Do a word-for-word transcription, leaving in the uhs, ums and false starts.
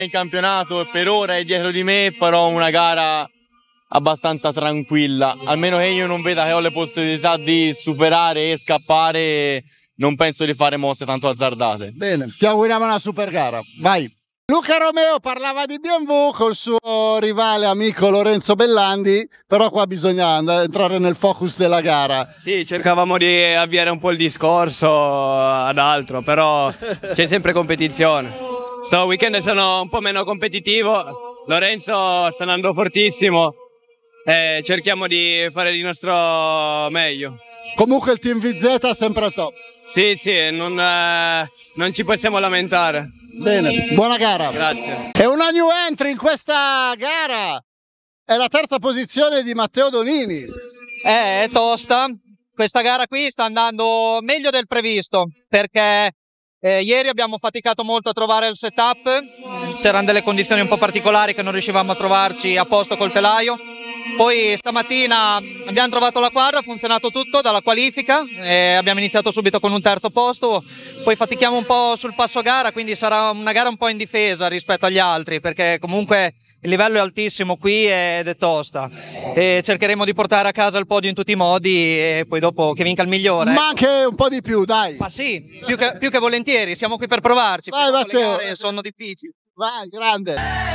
Il campionato per ora è dietro di me, farò una gara abbastanza tranquilla, almeno che io non veda che ho le possibilità di superare e scappare, non penso di fare mosse tanto azzardate. Bene, ti auguriamo una super gara, vai! Luca Romeo parlava di B M W col suo rivale amico Lorenzo Bellandi, però qua bisogna entrare nel focus della gara. Sì, cercavamo di avviare un po' il discorso ad altro, però c'è sempre competizione. Sto weekend sono un po' meno competitivo, Lorenzo sta andando fortissimo e cerchiamo di fare di nostro meglio. Comunque il team V Z sempre al top. Sì, sì, non, eh, non ci possiamo lamentare. Bene, buona gara. Grazie. E una new entry in questa gara è la terza posizione di Matteo Donini. Eh, è tosta. Questa gara qui sta andando meglio del previsto perché eh, ieri abbiamo faticato molto a trovare il setup, c'erano delle condizioni un po' particolari che non riuscivamo a trovarci a posto col telaio. Poi stamattina abbiamo trovato la quadra, ha funzionato tutto dalla qualifica e abbiamo iniziato subito con un terzo posto, poi fatichiamo un po' sul passo gara, quindi sarà una gara un po' in difesa rispetto agli altri perché comunque il livello è altissimo qui ed è tosta e cercheremo di portare a casa il podio in tutti i modi e poi dopo che vinca il migliore. Ma anche un po' di più, dai! Ma sì, più che, più che volentieri, siamo qui per provarci. Vai Matteo! Le gare sono difficili. Vai, grande!